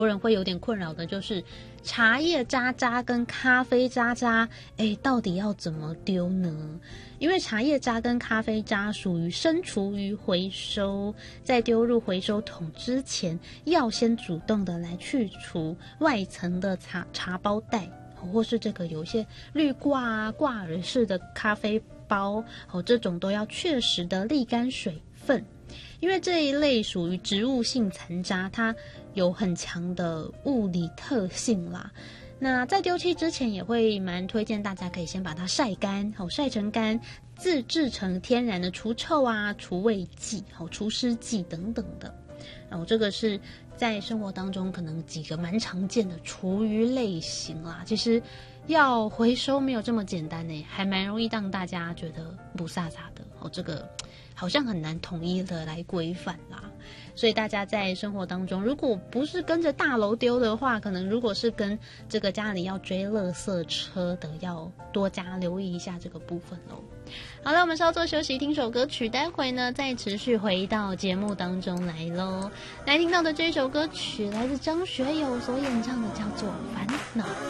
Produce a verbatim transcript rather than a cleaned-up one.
多人会有点困扰的就是茶叶渣渣跟咖啡渣渣，哎，到底要怎么丢呢？因为茶叶渣跟咖啡渣属于生厨余回收，在丢入回收桶之前，要先主动的来去除外层的茶茶包袋，或是这个有一些滤挂啊、挂耳式的咖啡包，哦，这种都要确实的沥干水分。因为这一类属于植物性残渣，它有很强的物理特性啦。那在丢弃之前，也会蛮推荐大家可以先把它晒干，好晒成干，自制成天然的除臭啊、除味剂、好除湿剂等等的。然后这个是在生活当中可能几个蛮常见的厨余类型啦。其实要回收没有这么简单呢，还蛮容易让大家觉得不飒飒的哦。这个好像很难统一的来规范啦。所以大家在生活当中，如果不是跟着大楼丢的话，可能如果是跟这个家里要追垃圾车的，要多加留意一下这个部分咯。好了，我们稍作休息，听首歌曲，待会呢再持续回到节目当中来咯。来听到的这首歌曲来自张学友所演唱的，叫做《烦恼》。